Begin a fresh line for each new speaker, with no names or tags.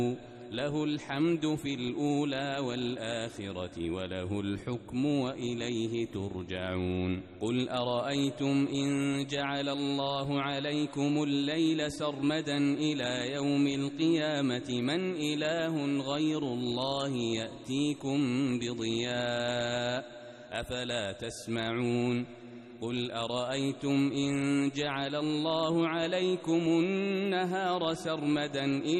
له الحمد في الأولى والآخرة وله الحكم وإليه ترجعون قل أرأيتم إن جعل الله عليكم الليل سرمدا إلى يوم القيامة من إله غير الله يأتيكم بضياء أفلا تسمعون قل أرأيتم إن جعل الله عليكم النهار سرمدا